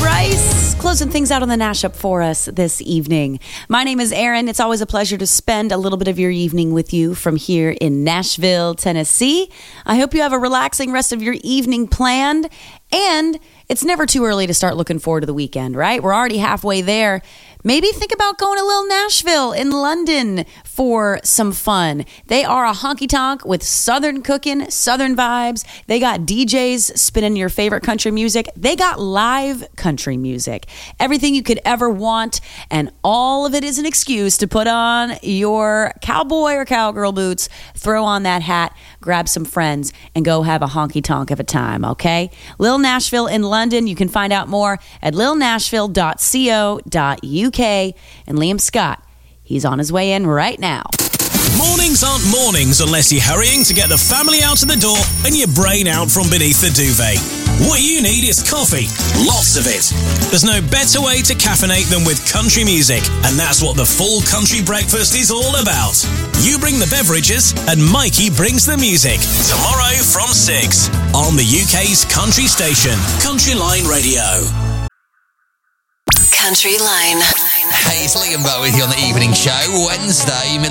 Rice closing things out on the Nash Up for us this evening. My name is Erin. It's always a pleasure to spend a little bit of your evening with you from here in Nashville, Tennessee. I hope you have a relaxing rest of your evening planned, and it's never too early to start looking forward to the weekend, right? We're already halfway there. Maybe think about going to Little Nashville in London for some fun. They are a honky-tonk with Southern cooking, Southern vibes. They got DJs spinning your favorite country music. They got live country music. Everything you could ever want, and all of it is an excuse to put on your cowboy or cowgirl boots, throw on that hat, grab some friends, and go have a honky-tonk of a time, okay? Little Nashville in London. You can find out more at lilnashville.co.uk. And Liam Scott, he's on his way in right now. Mornings aren't mornings unless you're hurrying to get the family out of the door and your brain out from beneath the duvet. What you need is coffee, lots of it. There's no better way to caffeinate than with country music, and that's what the full country breakfast is all about. You bring the beverages and Mikey brings the music. Tomorrow from 6 on the UK's country station, Country Line Radio. Country Line. Hey, it's Liam Bow with you on the evening show. Wednesday,